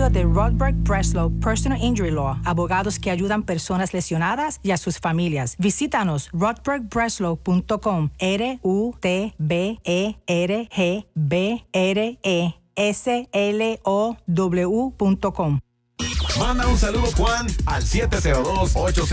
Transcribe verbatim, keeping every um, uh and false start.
estudio de Rodberg Breslow Personal Injury Law, abogados que ayudan personas lesionadas y a sus familias. Visítanos rodberg breslow punto com, R U T B E R G B R E S L O W punto com. Manda un saludo, Juan, al siete cero dos, ocho cero